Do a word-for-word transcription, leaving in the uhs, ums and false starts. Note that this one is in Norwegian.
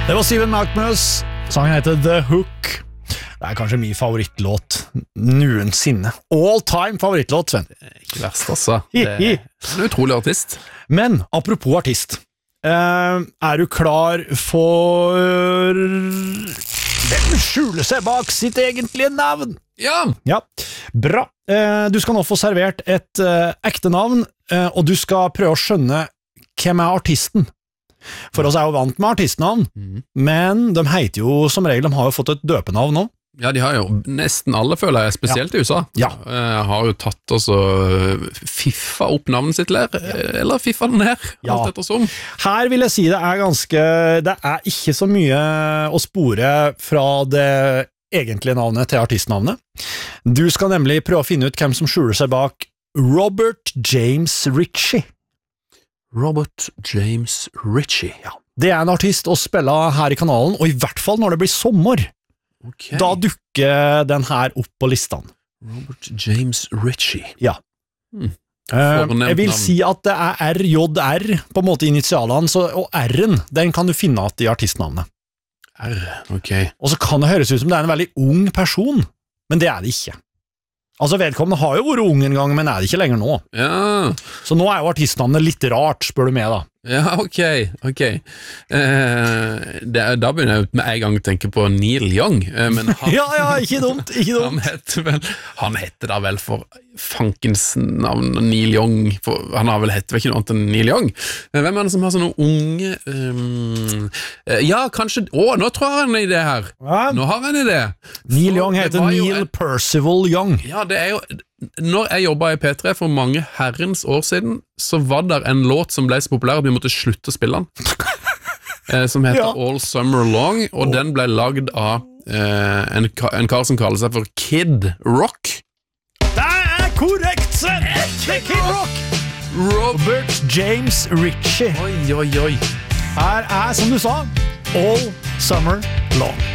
Det var Steven Malkmus. Sangen heter The Hook. Det er kanskje min favorittlåt noensinne. All time favorittlåt, Sven. Ikke verst, altså. Det er en utrolig artist. Men, apropos artist. Uh, er du klar for hvem skjuler seg bak sitt egentlige navn? Ja! Ja, bra. Uh, du skal nå få servert et uh, ekte navn, uh, og du skal prøve å skjønne hvem er artisten. For oss er jo vant med artistnavn, mm. men de heter jo som regel, de har jo fått et døpenavn nå. Ja, de har jo nesten alle, føler jeg, spesielt ja. I U S A. Ja. Uh, har jo tatt og så fiffa opp navnet sitt der, ja. Eller fiffa den ned, ja. Alt ettersom. Her vil jeg si det er ganske, det er ikke så mye å spore fra det egentlige navnet til artistnavnet. Du skal nemlig prøve å finne ut hvem som skjuler seg bak Robert James Ritchie. Robert James Ritchie. Ja, det er en artist å spille her i kanalen, og i hvert fall når det blir sommer. Okay. Da dukker den her opp på listene. Robert James Ritchie. Ja. Hmm. Uh, jeg vil si at det er R J R på en måte initialene, så, og R-en, den kan du finne at i artistnavnet. R, ok. Og så kan det høres ut som det er en veldig ung person, men det er det ikke. Altså, vedkommende har jo vært ung en gang, men er det ikke lenger nå. Ja. Så nå er jo artistnavnet litt rart, spør du meg da. Ja, ok, ok. Eh, det, da begynner jeg med en gang å tenke på Neil Young. Eh, men han, ja, ja, ikke dumt, ikke dumt. Han heter vel, han heter da vel for fankens navn Neil Young, for, han har vel hett vel ikke noe annet enn Neil Young. Men hvem er det som har sånne unge... Um, ja, kanskje... Å, nå tror jeg en idé her. Hva? Nå har jeg en idé. Neil Young heter Neil en, Percival Young. Ja, det er jo... Når jeg jobbet i P tre for mange herrens år siden, så var det en låt som ble så populær at vi måtte slutte å spille den. eh, som heter ja. All Summer Long, og oh. den ble lagd av eh, en, en kar som kaller seg for Kid Rock. Det er korrekt, Sven! Kid Rock! Robert James Ritchie. Oi, oi, oi. Her er, som du sa, All Summer Long.